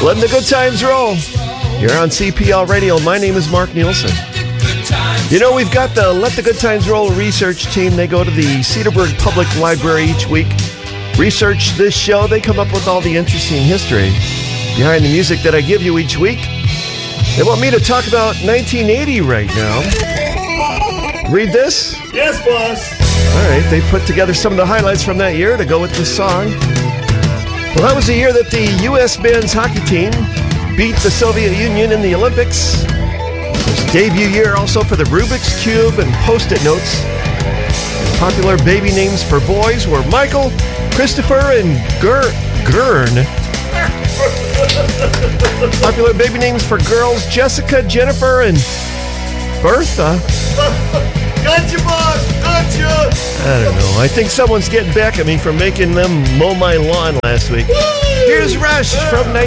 Letting the good times roll. You're on CPL Radio. My name is Mark Nielsen. You know, we've got the Let the Good Times Roll research team. They go to the Cedarburg Public Library each week, research this show. They come up with all the interesting history behind the music that I give you each week. They want me to talk about 1980 right now. Read this? Yes, boss. All right, they put together some of the highlights from that year to go with this song. Well, that was the year that the U.S. men's hockey team beat the Soviet Union in the Olympics. It was debut year also for the Rubik's Cube and Post-it notes. Popular baby names for boys were Michael, Christopher, and Gurn. Popular baby names for girls, Jessica, Jennifer, and Bertha. Gotcha, boss. Gotcha. I don't know. I think someone's getting back at me for making them mow my lawn last week. Here's Rush from